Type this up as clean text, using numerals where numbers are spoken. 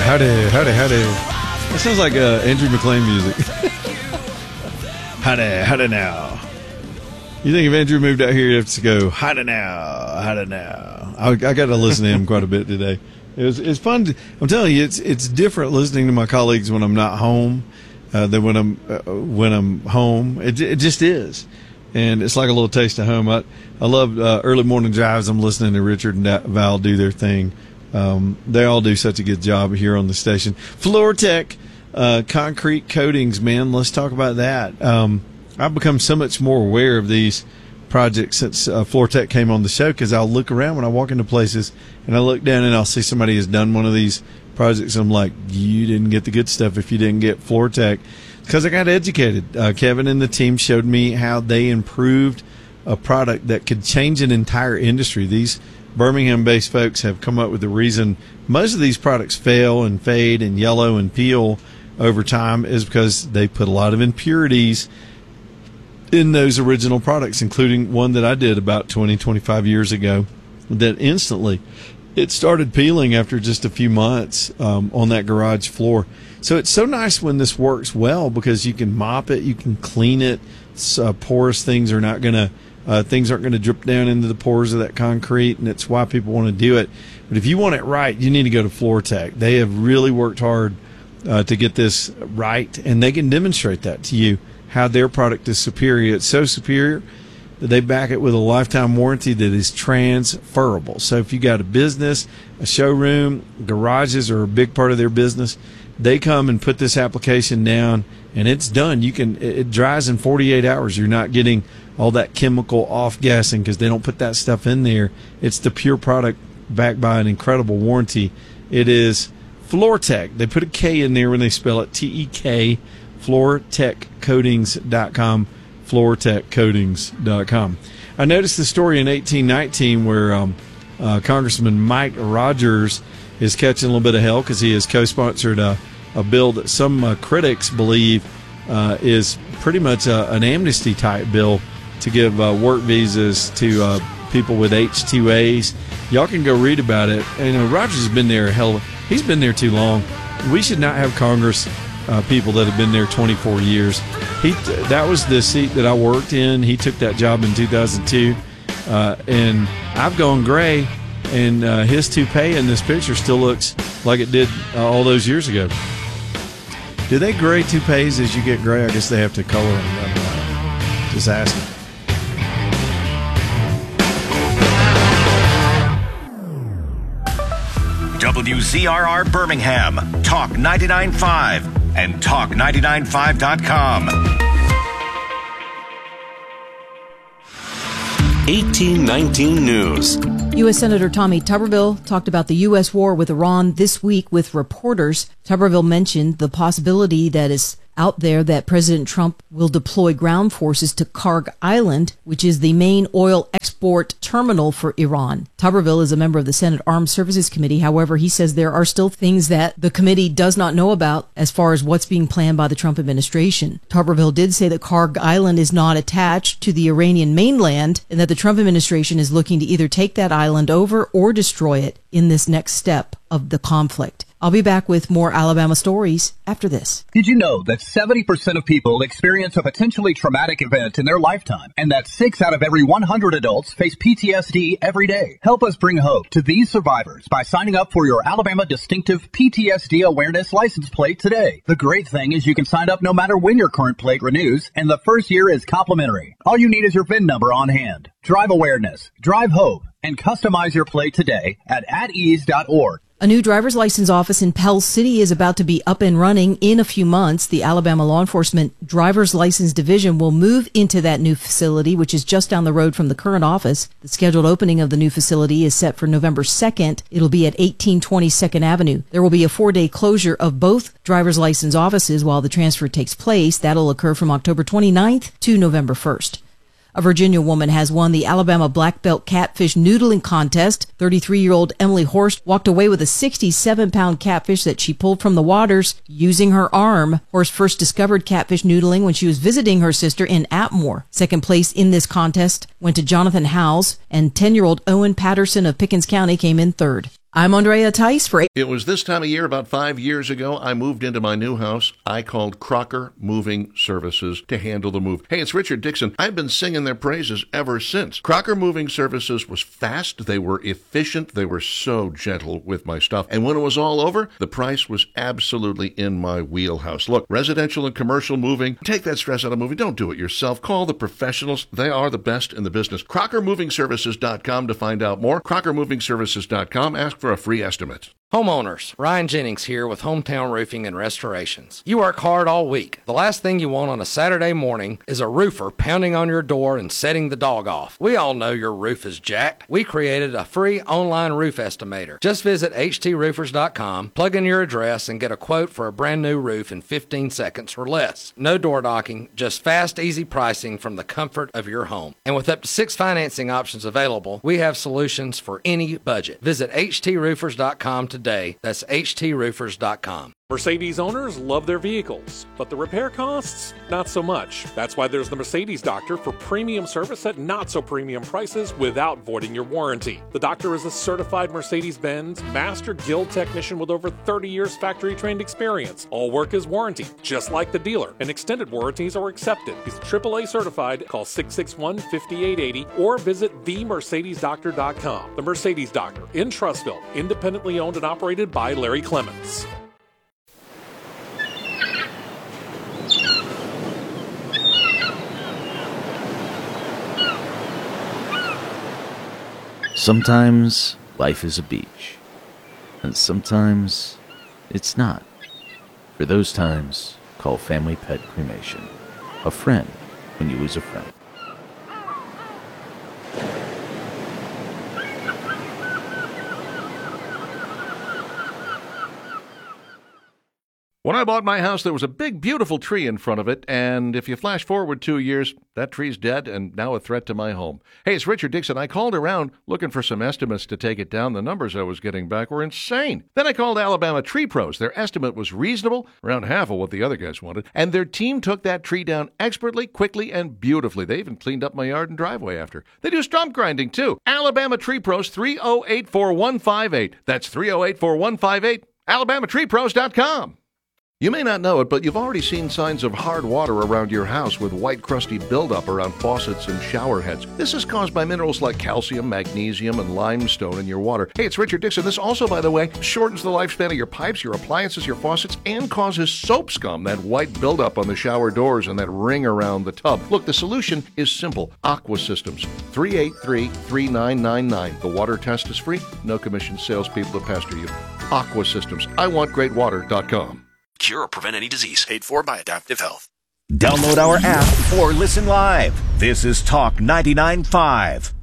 Howdy. That sounds like Andrew McLean music. Howdy now. You think if Andrew moved out here, you have to go, howdy now. I got to listen to him quite a bit today. It's fun. I'm telling you, it's different listening to my colleagues when I'm not home than when I'm home. It just is. And it's like a little taste of home. I love early morning drives. I'm listening to Richard and Val do their thing. They all do such a good job here on the station. FloorTech, concrete coatings, man. Let's talk about that. I've become so much more aware of these projects since FloorTech came on the show, because I'll look around when I walk into places and I look down and I'll see somebody has done one of these projects. I'm like, you didn't get the good stuff if you didn't get FloorTech. Because I got educated. Kevin and the team showed me how they improved a product that could change an entire industry. These Birmingham-based folks have come up with the reason most of these products fail and fade and yellow and peel over time is because they put a lot of impurities in those original products, including one that I did about 25 years ago, that instantly it started peeling after just a few months on that garage floor. So it's so nice when this works well, because you can mop it, you can clean it. Porous things are not going to things aren't going to drip down into the pores of that concrete, and it's why people want to do it. But if you want it right, you need to go to FloorTech. They have really worked hard to get this right, and they can demonstrate that to you, how their product is superior. It's so superior that they back it with a lifetime warranty that is transferable. So if you got a business, a showroom, garages are a big part of their business, they come and put this application down, and it's done. It dries in 48 hours. You're not getting all that chemical off-gassing because they don't put that stuff in there. It's the pure product backed by an incredible warranty. It is FloorTech. They put a K in there when they spell it, T-E-K, FloorTechCoatings.com, FloorTechCoatings.com. I noticed the story in 1819 where Congressman Mike Rogers is catching a little bit of hell because he has co-sponsored a bill that some critics believe is pretty much an amnesty-type bill to give work visas to people with H-2As. Y'all can go read about it. And Rogers has been there he's been there too long. We should not have Congress people that have been there 24 years. That was the seat that I worked in. He took that job in 2002. And I've gone gray, and his toupee in this picture still looks like it did all those years ago. Do they gray toupees as you get gray? I guess they have to color them. Just asking. WZRR Birmingham, Talk 99.5 and Talk995.com. 1819 News. U.S. Senator Tommy Tuberville talked about the U.S. war with Iran this week with reporters. Tuberville mentioned the possibility that is out there that President Trump will deploy ground forces to Karg Island, which is the main oil export terminal for Iran. Tuberville is a member of the Senate Armed Services Committee. However, he says there are still things that the committee does not know about as far as what's being planned by the Trump administration. Tuberville did say that Karg Island is not attached to the Iranian mainland and that the Trump administration is looking to either take that island over or destroy it in this next step of the conflict. I'll be back with more Alabama stories after this. Did you know that 70% of people experience a potentially traumatic event in their lifetime, and that 6 out of every 100 adults face PTSD every day? Help us bring hope to these survivors by signing up for your Alabama Distinctive PTSD Awareness license plate today. The great thing is you can sign up no matter when your current plate renews, and the first year is complimentary. All you need is your VIN number on hand. Drive awareness, drive hope, and customize your plate today at atease.org. A new driver's license office in Pell City is about to be up and running in a few months. The Alabama Law Enforcement Driver's License Division will move into that new facility, which is just down the road from the current office. The scheduled opening of the new facility is set for November 2nd. It'll be at 1820 2nd Avenue. There will be a 4-day closure of both driver's license offices while the transfer takes place. That'll occur from October 29th to November 1st. A Virginia woman has won the Alabama Black Belt Catfish Noodling Contest. 33-year-old Emily Horst walked away with a 67-pound catfish that she pulled from the waters using her arm. Horst first discovered catfish noodling when she was visiting her sister in Atmore. Second place in this contest went to Jonathan Howes, and 10-year-old Owen Patterson of Pickens County came in third. I'm Andrea Tice for It was this time of year, about 5 years ago, I moved into my new house. I called Crocker Moving Services to handle the move. Hey, it's Richard Dixon. I've been singing their praises ever since. Crocker Moving Services was fast. They were efficient. They were so gentle with my stuff. And when it was all over, the price was absolutely in my wheelhouse. Look, residential and commercial moving, take that stress out of moving. Don't do it yourself. Call the professionals. They are the best in the business. CrockerMovingServices.com to find out more. CrockerMovingServices.com. Ask for a free estimate. Homeowners, Ryan Jennings here with Hometown Roofing and Restorations. You work hard all week. The last thing you want on a Saturday morning is a roofer pounding on your door and setting the dog off. We all know your roof is jacked. We created a free online roof estimator. Just visit HTRoofers.com, plug in your address, and get a quote for a brand new roof in 15 seconds or less. No door knocking, just fast, easy pricing from the comfort of your home. And with up to 6 financing options available, we have solutions for any budget. Visit HTRoofers.com today. That's HTRoofers.com. Mercedes owners love their vehicles, but the repair costs, not so much. That's why there's the Mercedes Doctor for premium service at not so premium prices without voiding your warranty. The doctor is a certified Mercedes-Benz Master Guild technician with over 30 years factory-trained experience. All work is warranted, just like the dealer, and extended warranties are accepted. He's AAA certified. Call 661-5880 or visit themercedesdoctor.com. The Mercedes Doctor in Trussville, independently owned and operated by Larry Clements. Sometimes life is a beach, and sometimes it's not. For those times, call Family Pet Cremation. A friend when you lose a friend. When I bought my house, there was a big, beautiful tree in front of it, and if you flash forward 2 years, that tree's dead and now a threat to my home. Hey, it's Richard Dixon. I called around looking for some estimates to take it down. The numbers I was getting back were insane. Then I called Alabama Tree Pros. Their estimate was reasonable, around half of what the other guys wanted, and their team took that tree down expertly, quickly, and beautifully. They even cleaned up my yard and driveway after. They do stump grinding, too. Alabama Tree Pros, 308-4158. That's 308-4158. AlabamaTreePros.com. You may not know it, but you've already seen signs of hard water around your house with white crusty buildup around faucets and shower heads. This is caused by minerals like calcium, magnesium, and limestone in your water. Hey, it's Richard Dixon. This also, by the way, shortens the lifespan of your pipes, your appliances, your faucets, and causes soap scum, that white buildup on the shower doors and that ring around the tub. Look, the solution is simple. Aqua Systems, 383-3999. The water test is free. No commission salespeople to pester you. Aqua Systems. IWantGreatWater.com. Cure or prevent any disease. Paid for by Adaptive Health. Download our app or listen live. This is Talk 99.5.